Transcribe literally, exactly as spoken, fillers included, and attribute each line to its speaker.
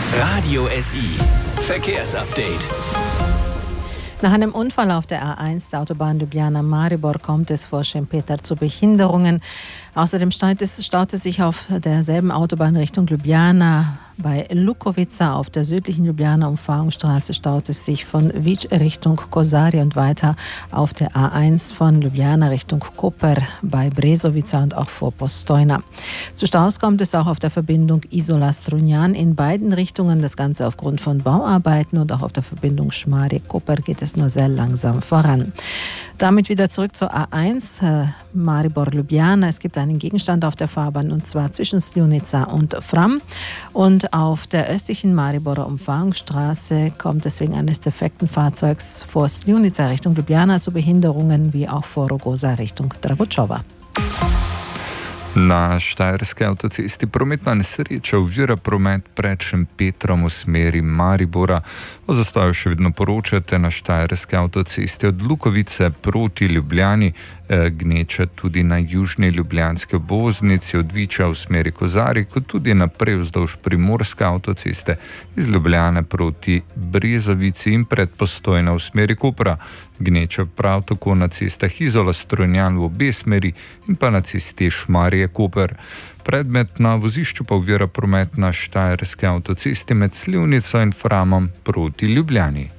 Speaker 1: Radio S I Verkehrsupdate.
Speaker 2: Nach einem Unfall auf der A eins der Autobahn Ljubljana-Maribor kommt es vor Schempeter zu Behinderungen. Außerdem staut es, staut es sich auf derselben Autobahn Richtung Ljubljana. Bei Lukovica auf der südlichen Ljubljana-Umfahrungsstraße staut es sich von Vič Richtung Kozarij und weiter auf der A eins von Ljubljana Richtung Koper bei Brezovica und auch vor Postojna. Zu Staus kommt es auch auf der Verbindung Izola-Strunjan in beiden Richtungen. Das Ganze aufgrund von Bauarbeiten und auch auf der Verbindung Šmarje-Koper geht es nur sehr langsam voran. Damit wieder zurück zur A eins, äh, Maribor-Ljubljana. Es gibt einen Gegenstand auf der Fahrbahn und zwar zwischen Slivnica und Fram. Und auf der östlichen Mariborer Umfahrungsstraße kommt es wegen eines defekten Fahrzeugs vor Slivnica Richtung Ljubljana zu Behinderungen wie auch vor Rogoza Richtung Dragočova.
Speaker 3: Na štajerski avtocesti prometna nesreča ovira promet pred Šempetrom v smeri Maribora. O zastoju še vedno poročate na štajerski avtocesti od Lukovice proti Ljubljani, eh, gneče tudi na južni ljubljanski obvoznici od Viča v smeri Kozarij, kot tudi naprej vzdolž primorske avtoceste iz Ljubljane proti Brezovici in pred Postojna v smeri Kopra. Gneče prav tako na cestah Izola-Strunjan v obe smeri in pa na cesti Šmarje-Koper. Predmet na vozišču pa ovira promet na štajerski avtocesti med Slivnico in Framom proti Ljubljani.